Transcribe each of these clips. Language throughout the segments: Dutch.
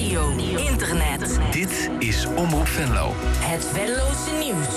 radio, internet. Dit is Omroep Venlo. Het Venlose nieuws.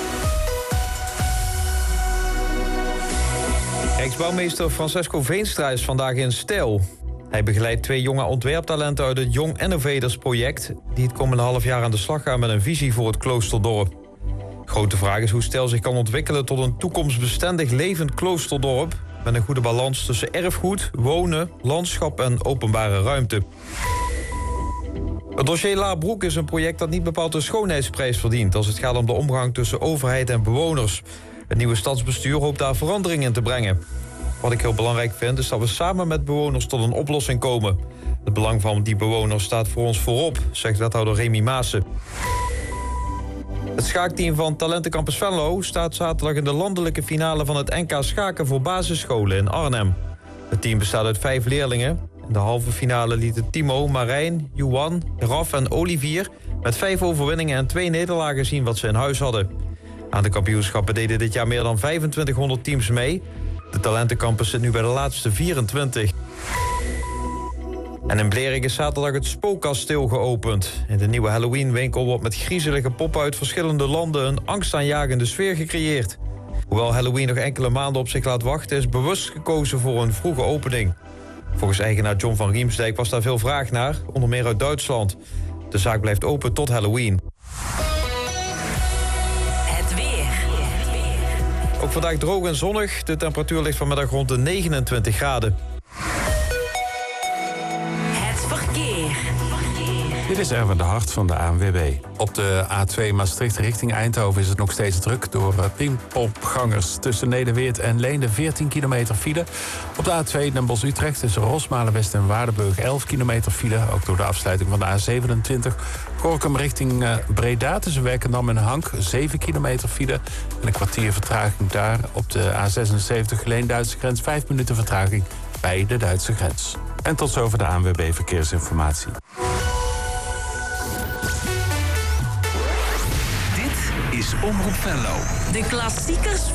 Rijksbouwmeester Francesco Veenstra is vandaag in Stijl. Hij begeleidt 2 jonge ontwerptalenten uit het Young Innovators project... die het komende half jaar aan de slag gaan met een visie voor het kloosterdorp. Grote vraag is hoe Stijl zich kan ontwikkelen tot een toekomstbestendig levend kloosterdorp... met een goede balans tussen erfgoed, wonen, landschap en openbare ruimte. Het dossier Laarbroek is een project dat niet bepaald de schoonheidsprijs verdient... als het gaat om de omgang tussen overheid en bewoners. Het nieuwe stadsbestuur hoopt daar verandering in te brengen. Wat ik heel belangrijk vind is dat we samen met bewoners tot een oplossing komen. Het belang van die bewoners staat voor ons voorop, zegt wethouder Remy Maassen. Het schaakteam van Talentencampus Venlo staat zaterdag in de landelijke finale van het NK Schaken voor basisscholen in Arnhem. Het team bestaat uit 5 leerlingen. In de halve finale lieten Timo, Marijn, Juan, Raf en Olivier met 5 overwinningen en 2 nederlagen zien wat ze in huis hadden. Aan de kampioenschappen deden dit jaar meer dan 2500 teams mee. De Talentencampus zit nu bij de laatste 24. En in Blerik is zaterdag het Spookkasteel geopend. In de nieuwe Halloween-winkel wordt met griezelige poppen uit verschillende landen... een angstaanjagende sfeer gecreëerd. Hoewel Halloween nog enkele maanden op zich laat wachten... is bewust gekozen voor een vroege opening. Volgens eigenaar John van Riemsdijk was daar veel vraag naar, onder meer uit Duitsland. De zaak blijft open tot Halloween. Het weer. Ook vandaag droog en zonnig. De temperatuur ligt vanmiddag rond de 29 graden. Dit is Erwin de Hart van de ANWB. Op de A2 Maastricht richting Eindhoven is het nog steeds druk... door pinkpopgangers tussen Nederweert en Leende 14 kilometer file. Op de A2 Den Bosch-Utrecht tussen Rosmalen-West en Waardenburg 11 kilometer file. Ook door de afsluiting van de A27. Gorinchem richting Breda tussen Werkendam en Hank 7 kilometer file. En een kwartier vertraging daar. Op de A76 Leen-Duitse grens 5 minuten vertraging bij de Duitse grens. En tot zover de ANWB Verkeersinformatie. Dit is Omroep Venlo. De klassiekers